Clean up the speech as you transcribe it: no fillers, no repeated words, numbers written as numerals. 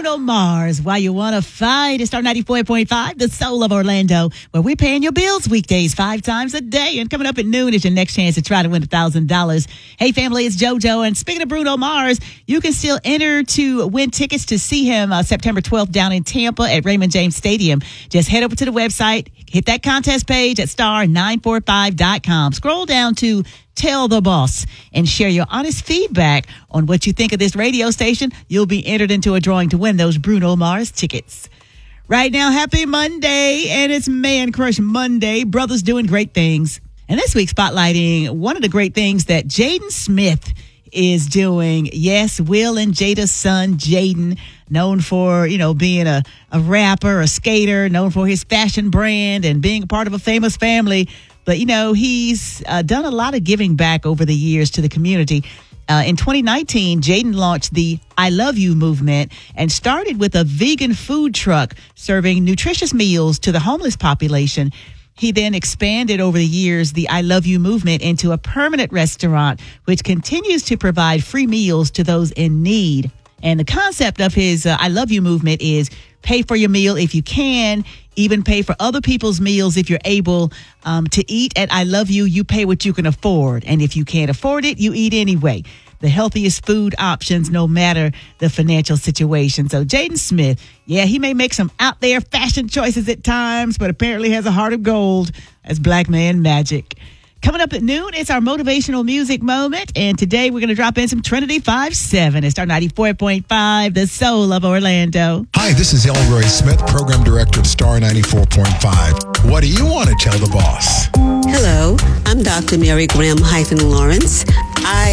Bruno Mars. While you want to fight, it's Star 94.5, the soul of Orlando, where we're paying your bills weekdays 5 times a day. And coming up at noon is your next chance to try to win $1,000. Hey, family, it's JoJo. And speaking of Bruno Mars, you can still enter to win tickets to see him September 12th down in Tampa at Raymond James Stadium. Just head over to the website, hit that contest page at star945.com. Scroll down to Tell the Boss and share your honest feedback on what you think of this radio station. You'll be entered into a drawing to win those Bruno Mars tickets. Right now, happy Monday, and it's Man Crush Monday. Brothers doing great things. And this week, spotlighting one of the great things that Jaden Smith is doing. Yes, Will and Jada's son, Jaden, known for, being a rapper, a skater, known for his fashion brand and being a part of a famous family. But, he's done a lot of giving back over the years to the community. In 2019, Jaden launched the I Love You movement and started with a vegan food truck serving nutritious meals to the homeless population. He then expanded over the years the I Love You movement into a permanent restaurant, which continues to provide free meals to those in need. And the concept of his I Love You movement is pay for your meal if you can, even pay for other people's meals if you're able to eat. At I Love You, you pay what you can afford. And if you can't afford it, you eat anyway. The healthiest food options, no matter the financial situation. So Jaden Smith, he may make some out there fashion choices at times, but apparently has a heart of gold. That's Black Man Magic. Coming up at noon, it's our motivational music moment. And today we're going to drop in some Trinity 5-7. It's Star 94.5, the soul of Orlando. Hi, this is Elroy Smith, Program Director of Star 94.5. What do you want to tell the boss? Hello, I'm Dr. Mary Graham-Lawrence. I